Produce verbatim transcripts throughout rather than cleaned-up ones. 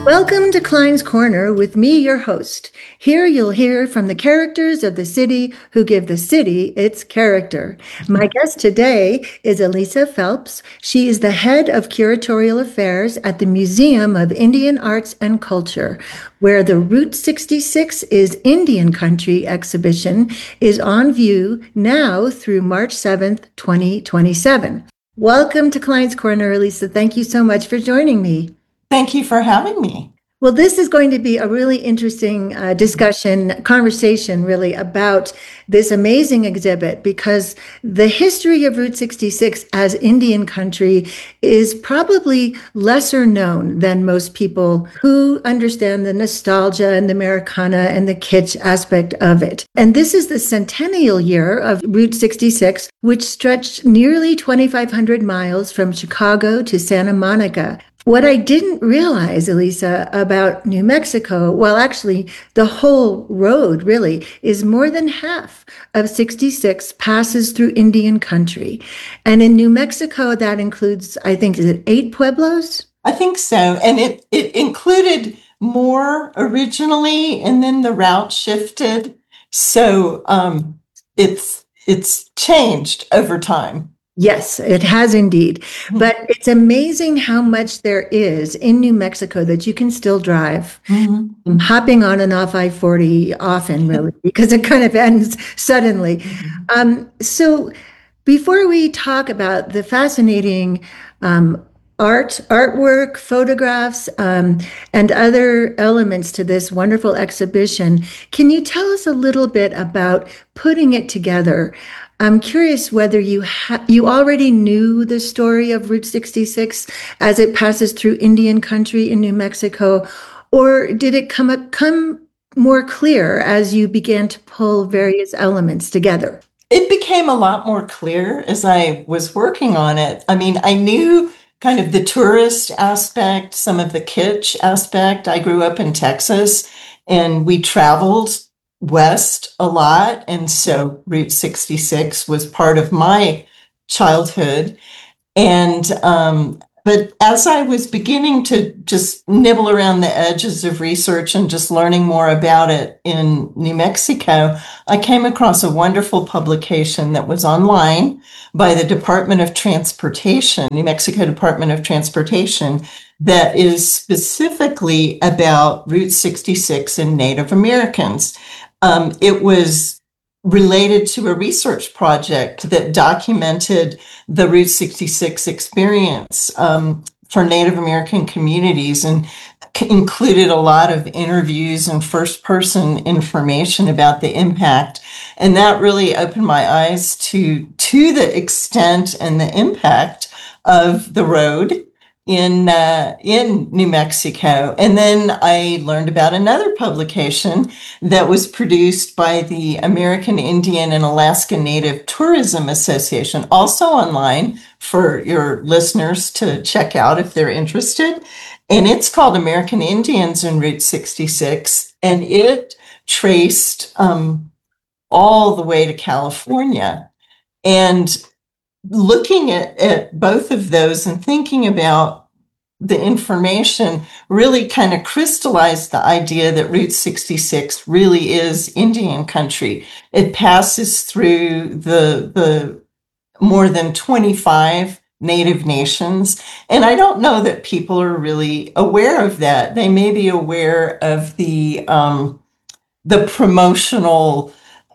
Welcome to Klein's Corner with me, your host. Here you'll hear from the characters of the city who give the city its character. My guest today is Elisa Phelps. She is the head of curatorial affairs at the Museum of Indian Arts and Culture, where the Route sixty-six is Indian Country exhibition is on view now through March seventh, twenty twenty-seven. Welcome to Klein's Corner, Elisa. Thank you so much for joining me. Thank you for having me. Well, this is going to be a really interesting uh, discussion, conversation really about this amazing exhibit, because the history of Route sixty-six as Indian Country is probably lesser known than most people who understand the nostalgia and the Americana and the kitsch aspect of it. And this is the centennial year of Route sixty-six, which stretched nearly twenty-five hundred miles from Chicago to Santa Monica. What I didn't realize, Elisa, about New Mexico, well, actually, the whole road really is more than half of sixty-six passes through Indian Country. And in New Mexico, that includes, I think, is it eight pueblos? I think so. And it, it included more originally, and then the route shifted. So um, it's it's changed over time. Yes, it has indeed. But it's amazing how much there is in New Mexico that you can still drive. Mm-hmm. I'm hopping on and off I forty often, really, because it kind of ends suddenly. Mm-hmm. Um, so before we talk about the fascinating um, art, artwork, photographs, um, and other elements to this wonderful exhibition, can you tell us a little bit about putting it together? I'm curious whether you ha- you already knew the story of Route sixty-six as it passes through Indian Country in New Mexico, or did it come up, come more clear as you began to pull various elements together? It became a lot more clear as I was working on it. I mean, I knew kind of the tourist aspect, some of the kitsch aspect. I grew up in Texas, and we traveled west a lot, and so Route sixty-six was part of my childhood. And um, but as I was beginning to just nibble around the edges of research and just learning more about it in New Mexico, I came across a wonderful publication that was online by the Department of Transportation, New Mexico Department of Transportation, that is specifically about Route sixty-six and Native Americans. Um, it was related to a research project that documented the Route sixty-six experience um, for Native American communities, and c- included a lot of interviews and first-person information about the impact. And that really opened my eyes to, to the extent and the impact of the road in uh, in New Mexico. And then I learned about another publication that was produced by the American Indian and Alaska Native Tourism Association, also online for your listeners to check out if they're interested. And it's called American Indians and Route sixty-six, and it traced um, all the way to California. And looking at, at both of those and thinking about the information really kind of crystallized the idea that Route sixty-six really is Indian Country. It passes through the, the more than twenty-five Native nations. And I don't know that people are really aware of that. They may be aware of the, um, the promotional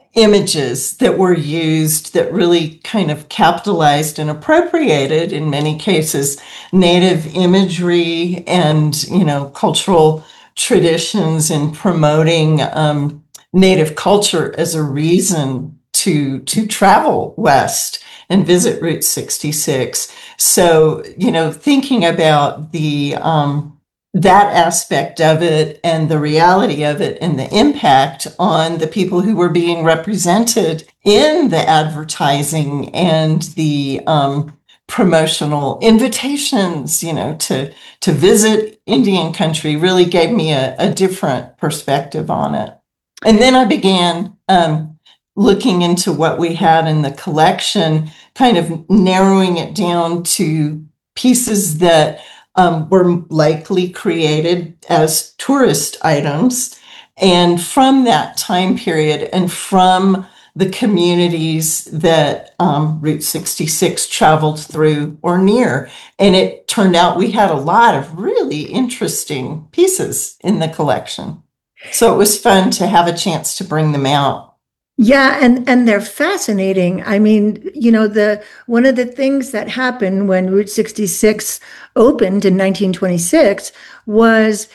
images that were used that really kind of capitalized and appropriated, in many cases, Native imagery and, you know, cultural traditions, in promoting um, Native culture as a reason to to travel west and visit Route sixty-six. So, you know, thinking about the um, that aspect of it and the reality of it and the impact on the people who were being represented in the advertising and the um, promotional invitations, you know, to, to visit Indian Country really gave me a, a different perspective on it. And then I began um, looking into what we had in the collection, kind of narrowing it down to pieces that um, were likely created as tourist items. And from that time period and from the communities that um, Route sixty-six traveled through or near. And it turned out we had a lot of really interesting pieces in the collection. So it was fun to have a chance to bring them out. Yeah, and and they're fascinating. I mean, you know, the one of the things that happened when Route sixty-six opened in nineteen twenty-six was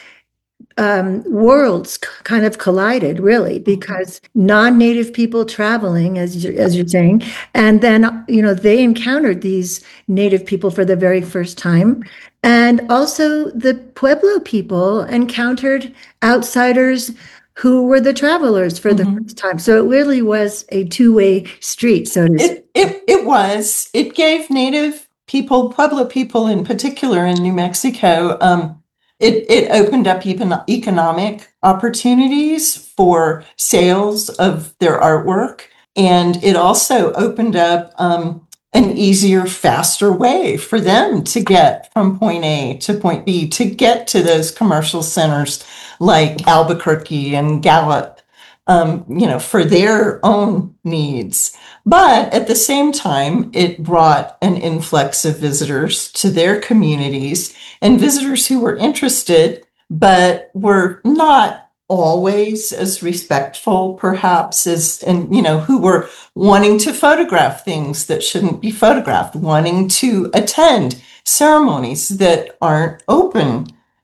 um, worlds kind of collided, really, because non-native people traveling, as you're, as you're saying, and then, you know, they encountered these native people for the very first time. And also the Pueblo people encountered outsiders who were the travelers for the Mhm. first time. So it really was a two-way street, so to speak. It, it, it was. It gave Native people, Pueblo people in particular in New Mexico, um, it, it opened up even economic opportunities for sales of their artwork. And it also opened up um, an easier, faster way for them to get from point A to point B, to get to those commercial centers like Albuquerque and Gallup, um, you know, for their own needs. But at the same time, it brought an influx of visitors to their communities, and visitors who were interested, but were not always as respectful, perhaps, as, and, you know, who were wanting to photograph things that shouldn't be photographed, wanting to attend ceremonies that aren't open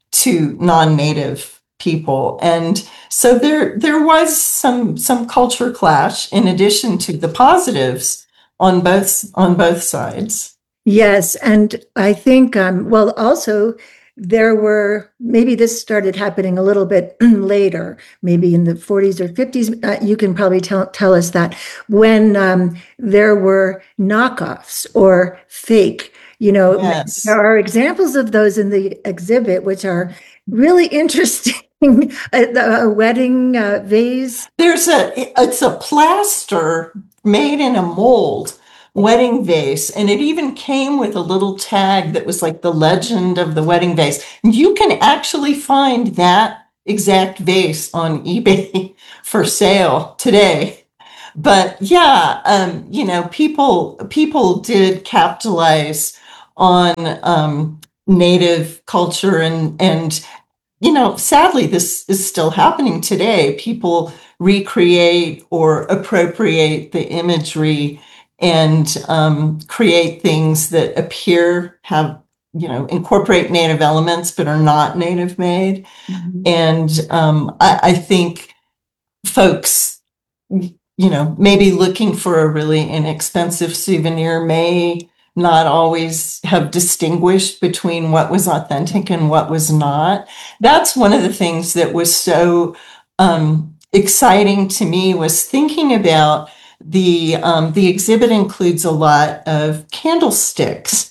to non-native people. And so there there was some some culture clash in addition to the positives on both on both sides. Yes, and I think, um, well, also there were, maybe this started happening a little bit later, maybe in the forties or fifties. Uh, you can probably tell, tell us that, when um, there were knockoffs or fake, you know, Yes. there are examples of those in the exhibit, which are really interesting. a, a wedding uh, vase. There's a, it's a plaster made in a mold wedding vase, and it even came with a little tag that was like the legend of the wedding vase. You can actually find that exact vase on eBay for sale today. But yeah, um, you know, people people did capitalize on um, native culture, and and you know, sadly, this is still happening today. People recreate or appropriate the imagery and um, create things that appear, have, you know, incorporate native elements but are not native made. Mhm. And um, I, I think folks, you know, maybe looking for a really inexpensive souvenir may not always have distinguished between what was authentic and what was not. That's one of the things that was so um, exciting to me, was thinking about the um, the exhibit includes a lot of candlesticks.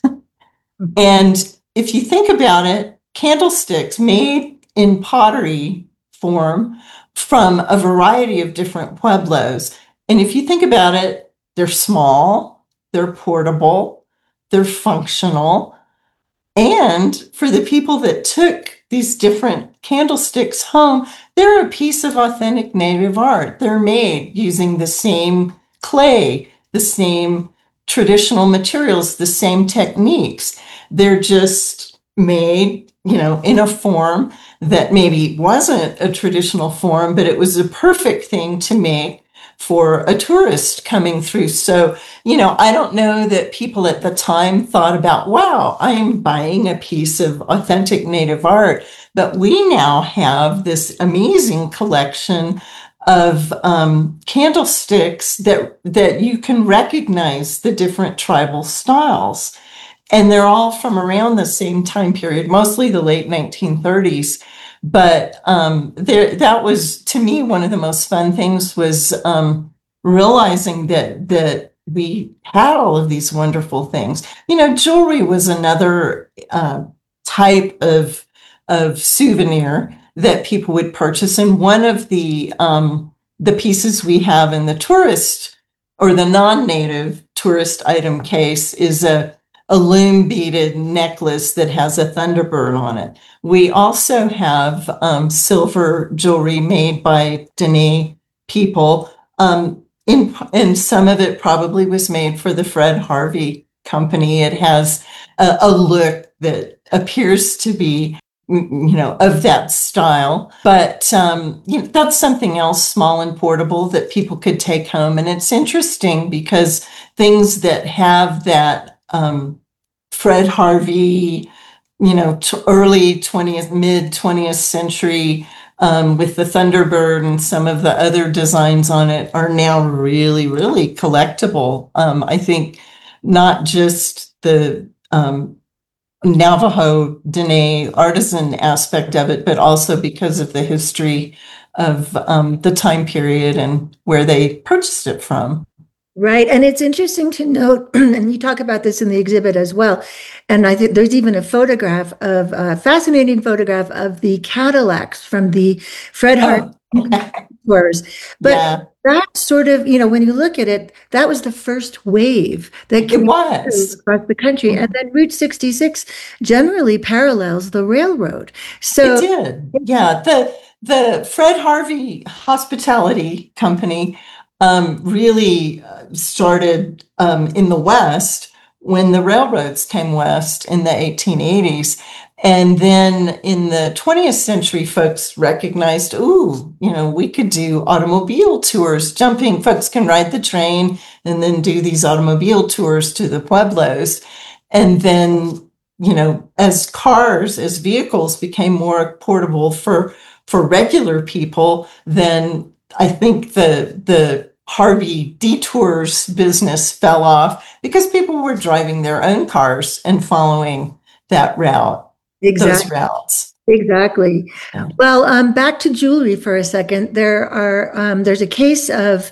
And if you think about it, candlesticks made in pottery form from a variety of different pueblos. And if you think about it, they're small, they're portable, they're functional. And for the people that took these different candlesticks home, they're a piece of authentic native art. They're made using the same clay, the same traditional materials, the same techniques. They're just made, you know, in a form that maybe wasn't a traditional form, but it was a perfect thing to make for a tourist coming through. So, you know, I don't know that people at the time thought about, wow, I'm buying a piece of authentic native art. But we now have this amazing collection of um, candlesticks that that you can recognize the different tribal styles. And they're all from around the same time period, mostly the late nineteen thirties. But um, there, that was, to me, one of the most fun things, was um, realizing that that we had all of these wonderful things. You know, jewelry was another uh, type of of souvenir that people would purchase. And one of the um, the pieces we have in the tourist or the non-native tourist item case is a a loom beaded necklace that has a Thunderbird on it. We also have um, silver jewelry made by Dene people. Um, in, and some of it probably was made for the Fred Harvey company. It has a, a look that appears to be, you know, of that style. But um, you know, that's something else small and portable that people could take home. And it's interesting because things that have that um, Fred Harvey, you know, t- early twentieth, mid twentieth century um, with the Thunderbird and some of the other designs on it are now really, really collectible. Um, I think not just the um, Navajo Dene artisan aspect of it, but also because of the history of um, the time period and where they purchased it from. Right. And it's interesting to note, and you talk about this in the exhibit as well. And I think there's even a photograph of a fascinating photograph of the Cadillacs from the Fred Hart Oh, okay. tours. But Yeah, that sort of, you know, when you look at it, that was the first wave that it came was. across the country. And then Route sixty-six generally parallels the railroad. It So, did. Yeah. The the Fred Harvey Hospitality Company um, really uh, started um, in the West when the railroads came west in the eighteen eighties. And then in the twentieth century, folks recognized, ooh, you know, we could do automobile tours, jumping. Folks can ride the train and then do these automobile tours to the pueblos. And then, you know, as cars, as vehicles became more portable for for regular people, then I think the the Harvey detours business fell off because people were driving their own cars and following that route, those exactly. routes. Exactly. Yeah. Well, um, back to jewelry for a second. There are um, there's a case of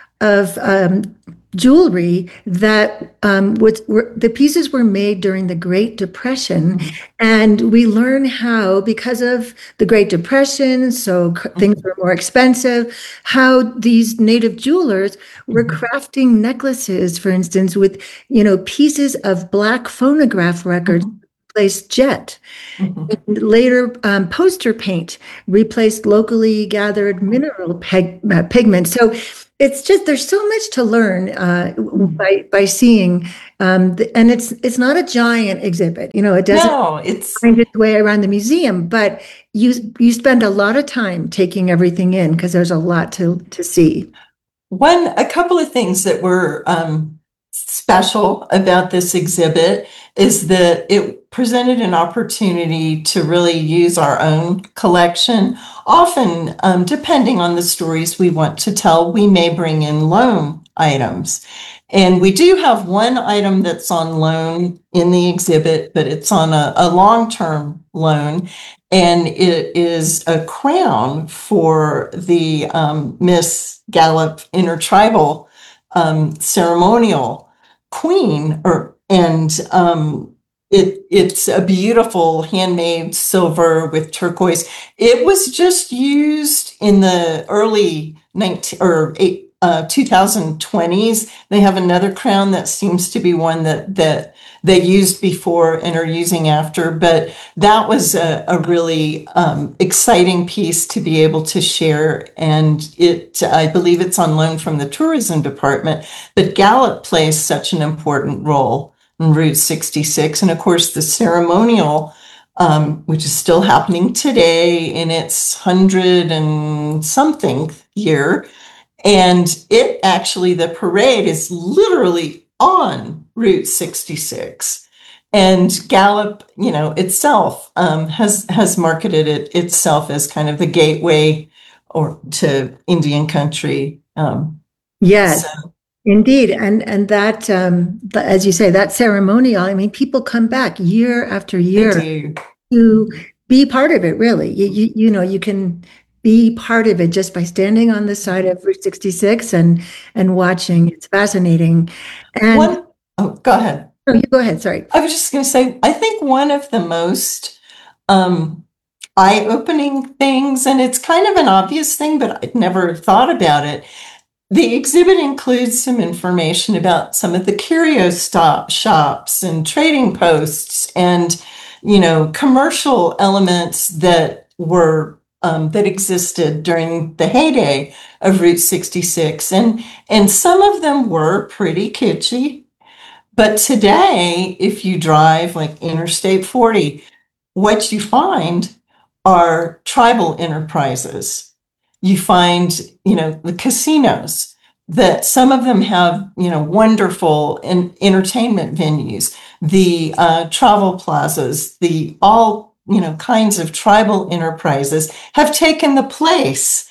of um, jewelry that um, was were, the pieces were made during the Great Depression, Mhm. and we learn how because of the Great Depression, so c- things were more expensive. How these native jewelers were Mhm. crafting necklaces, for instance, with you know pieces of black phonograph records Mhm. replaced jet. Mhm. Later, um, poster paint replaced locally gathered mineral peg, uh, pigment. So it's just there's so much to learn uh, Mhm. by by seeing, um, the, and it's it's not a giant exhibit. You know, it doesn't No, it's find its way around the museum, but you you spend a lot of time taking everything in because there's a lot to to see. one, a couple of things that were um, special about this exhibit is that it presented an opportunity to really use our own collection. Often, um, depending on the stories we want to tell, we may bring in loan items. And we do have one item that's on loan in the exhibit, but it's on a, a long-term loan. And it is a crown for the um, Miss Gallup Intertribal um, ceremonial queen, or and um, it it's a beautiful handmade silver with turquoise. It was just used in the early nineteen or eight, uh, twenty twenties. They have another crown that seems to be one that that they used before and are using after, but that was a, a really um, exciting piece to be able to share. And it, I believe it's on loan from the tourism department, but Gallup plays such an important role in Route sixty-six. And of course, the ceremonial, um, which is still happening today in its hundred and something year. And it actually, the parade is literally on Route sixty-six. And Gallup, you know, itself um, has has marketed it itself as kind of the gateway or to Indian country. Um, Yes, so indeed, and and that um, th- as you say, that ceremonial. I mean, people come back year after they year do. to be part of it, really. You, you, you know, you can be part of it just by standing on the side of Route sixty-six and and watching. It's fascinating. And One, oh, go ahead. oh, you go ahead, sorry. I was just going to say, I think one of the most um, eye-opening things, and it's kind of an obvious thing, but I'd never thought about it. the exhibit includes some information about some of the curio stop shops and trading posts and, you know, commercial elements that were um, that existed during the heyday of Route sixty-six. And, and some of them were pretty kitschy. But today, if you drive like Interstate forty, what you find are tribal enterprises. You find, you know, the casinos that some of them have, you know, wonderful in, entertainment venues, the uh, travel plazas, the all, you know, kinds of tribal enterprises have taken the place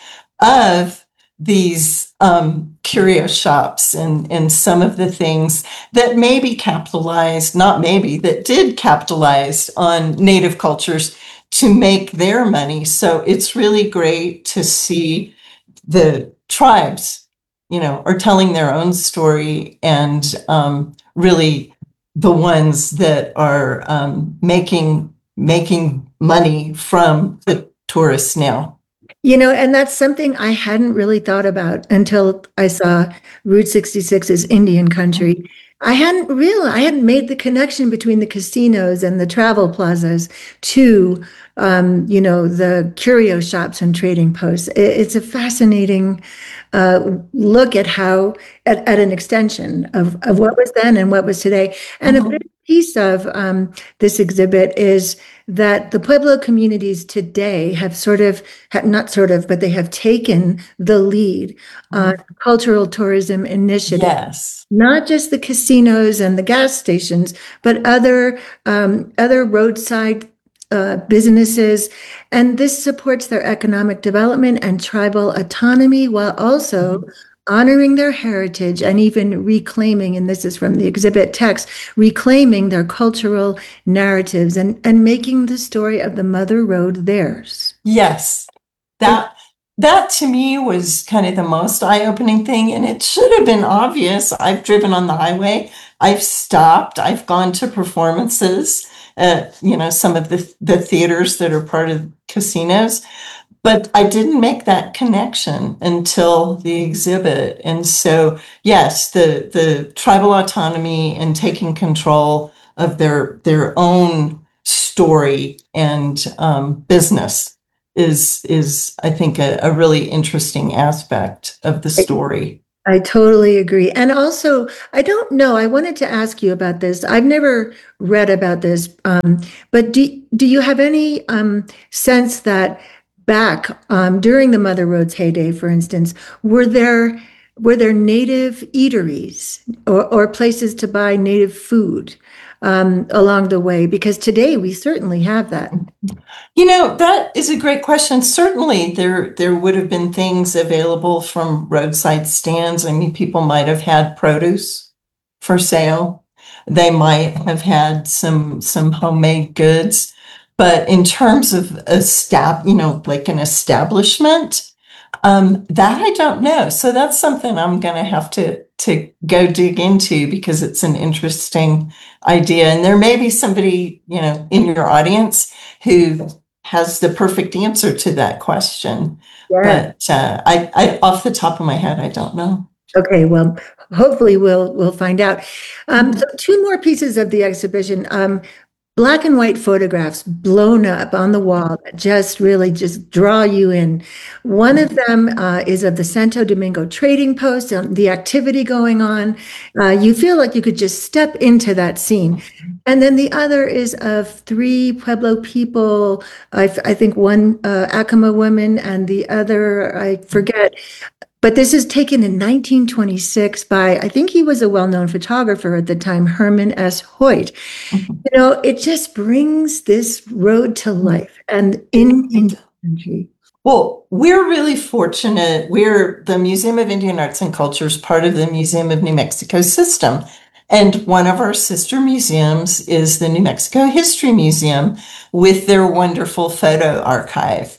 of these um, curio shops and, and some of the things that maybe capitalized, not maybe, that did capitalize on Native cultures to make their money. So it's really great to see the tribes, you know, are telling their own story and um, really the ones that are um, making making money from the tourists now. You know, and that's something I hadn't really thought about until I saw Route sixty-six as Indian country. I hadn't realized, I hadn't made the connection between the casinos and the travel plazas to, um, you know, the curio shops and trading posts. It, it's a fascinating uh, look at how, at, at an extension of, of what was then and what was today. And mm-hmm. a big piece of um, this exhibit is that the Pueblo communities today have sort of, have, not sort of, but they have taken the lead on mm-hmm. cultural tourism initiatives. Yes. Not just the casinos and the gas stations, but other um, other roadside uh, businesses. And this supports their economic development and tribal autonomy while also mm-hmm. honoring their heritage and even reclaiming, and this is from the exhibit text, reclaiming their cultural narratives and, and making the story of the Mother Road theirs. Yes, that that to me was kind of the most eye-opening thing, and it should have been obvious. I've driven on the highway, I've stopped, I've gone to performances at, you know, some of the, the theaters that are part of casinos. But I didn't make that connection until the exhibit. And so, yes, the, the tribal autonomy and taking control of their, their own story and um, business is, is I think, a, a really interesting aspect of the story. I totally agree. And also, I don't know, I wanted to ask you about this. I've never read about this, um, but do, do you have any um, sense that back um, during the Mother Road's heyday, for instance, were there were there native eateries or, or places to buy native food um, along the way? Because today we certainly have that. You know, that is a great question. Certainly there there would have been things available from roadside stands. I mean, people might have had produce for sale. They might have had some some homemade goods. But in terms of a stab, you know, like an establishment, um, that I don't know. So that's something I'm going to have to to go dig into because it's an interesting idea. And there may be somebody, you know, in your audience who has the perfect answer to that question. Yeah. But uh, I, I, off the top of my head, I don't know. Okay, well, hopefully we'll we'll find out. Um, so two more pieces of the exhibition. Um, Black and white photographs blown up on the wall that just really just draw you in. One of them uh, is of the Santo Domingo trading post and the activity going on. Uh, you feel like you could just step into that scene. And then the other is of three Pueblo people, I, I think one uh, Acoma woman and the other, I forget. But this is taken in nineteen twenty-six by, I think he was a well-known photographer at the time, Herman S. Hoyt. Mm-hmm. You know, it just brings this road to life and in Indian country. Well, we're really fortunate. We're the Museum of Indian Arts and Cultures, part of the Museum of New Mexico system. And one of our sister museums is the New Mexico History Museum with their wonderful photo archive.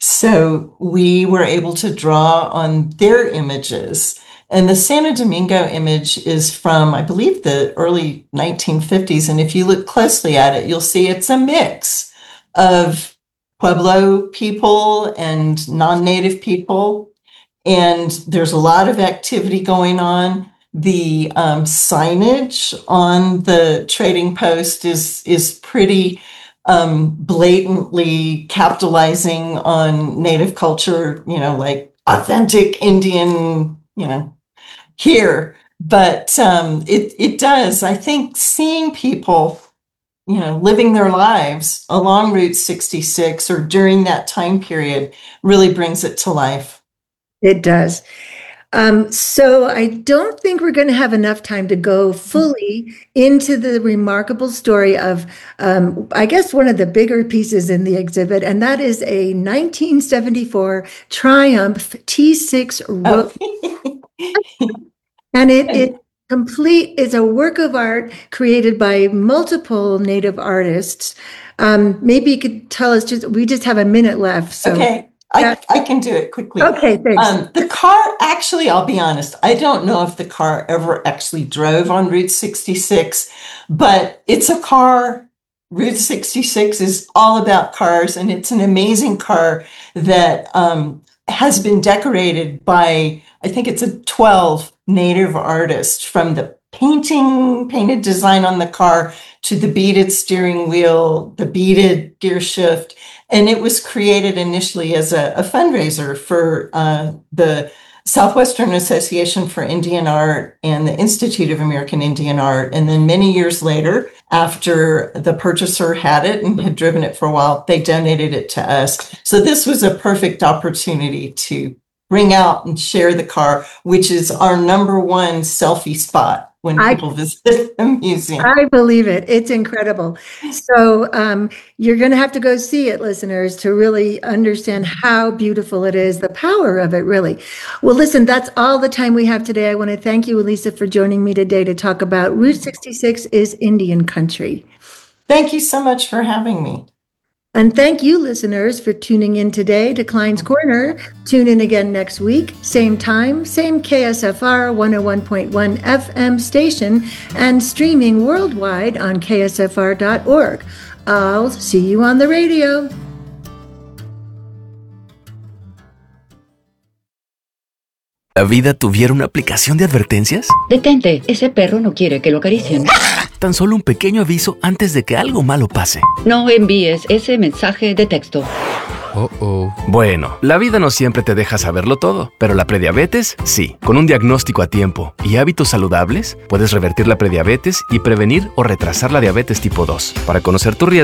So we were able to draw on their images. And the Santo Domingo image is from, I believe, the early nineteen fifties. And if you look closely at it, you'll see it's a mix of Pueblo people and non-native people. and there's a lot of activity going on. The um, signage on the trading post is is pretty um, blatantly capitalizing on Native culture, you know, like authentic Indian, you know, here. But um, it it does. I think seeing people, you know, living their lives along Route sixty-six or during that time period really brings it to life. It does. Um, so I don't think we're going to have enough time to go fully into the remarkable story of, um, I guess, one of the bigger pieces in the exhibit, and that is a nineteen seventy-four Triumph T six road. Oh. And it it complete is a work of art created by multiple Native artists. Um, maybe you could tell us, just we just have a minute left. So Okay, I, I can do it quickly. Okay, thanks. Um, the car, actually, I'll be honest, I don't know if the car ever actually drove on Route sixty-six, but it's a car. Route sixty-six is all about cars, and it's an amazing car that um, has been decorated by, I think it's a twelve Native artists, from the painting, painted design on the car to the beaded steering wheel, the beaded gear shift. And it was created initially as a, a fundraiser for uh, the Southwestern Association for Indian Art and the Institute of American Indian Art. And then many years later, after the purchaser had it and had driven it for a while, they donated it to us. So this was a perfect opportunity to bring out and share the car, which is our number one selfie spot when I- people visit the museum. I believe it. It's incredible. So um, you're going to have to go see it, listeners, to really understand how beautiful it is, the power of it, really. Well, listen, that's all the time we have today. I want to thank you, Elisa, for joining me today to talk about Route sixty-six is Indian Country. Thank you so much for having me. And thank you, listeners, for tuning in today to Klein's Corner. Tune in again next week, same time, same K S F R one oh one point one F M station, and streaming worldwide on K S F R dot org. I'll see you on the radio. ¿La vida tuviera una aplicación de advertencias? Detente, ese perro no quiere que lo acaricien. Tan solo un pequeño aviso antes de que algo malo pase. No envíes ese mensaje de texto. Oh, oh. Bueno, la vida no siempre te deja saberlo todo, pero la prediabetes sí. Con un diagnóstico a tiempo y hábitos saludables, puedes revertir la prediabetes y prevenir o retrasar la diabetes tipo dos. Para conocer tu riesgo,